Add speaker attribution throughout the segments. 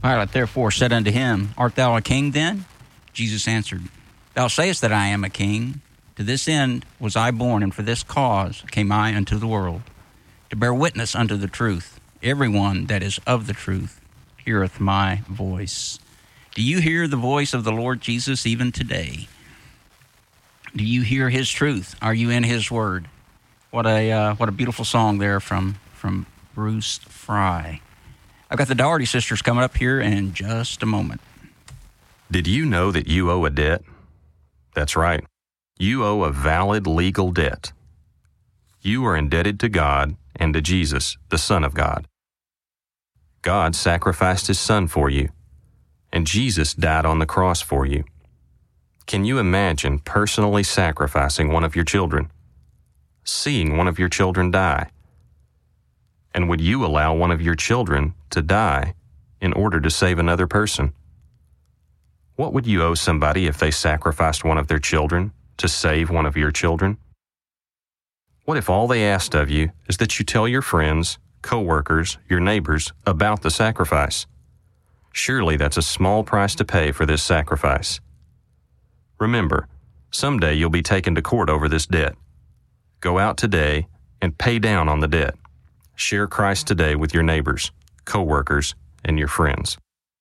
Speaker 1: Pilate therefore said unto him, Art thou a king then? Jesus answered, Thou sayest that I am a king. To this end was I born, and for this cause came I unto the world, to bear witness unto the truth. Everyone that is of the truth heareth my voice. Do you hear the voice of the Lord Jesus even today? Do you hear his truth? Are you in his word? What a beautiful song there from Bruce Fry. I've got the Doherty sisters coming up here in just a moment.
Speaker 2: Did you know that you owe a debt? That's right. You owe a valid legal debt. You are indebted to God and to Jesus, the Son of God. God sacrificed his Son for you, and Jesus died on the cross for you. Can you imagine personally sacrificing one of your children? Seeing one of your children die? And would you allow one of your children to die in order to save another person? What would you owe somebody if they sacrificed one of their children to save one of your children? What if all they asked of you is that you tell your friends, co-workers, your neighbors about the sacrifice? Surely that's a small price to pay for this sacrifice. Remember, someday you'll be taken to court over this debt. Go out today and pay down on the debt. Share Christ today with your neighbors, co-workers, and your friends.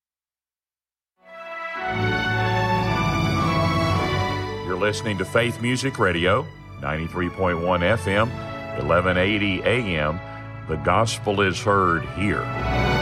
Speaker 3: You're listening to Faith Music Radio, 93.1 FM, 1180 AM. The gospel is heard here.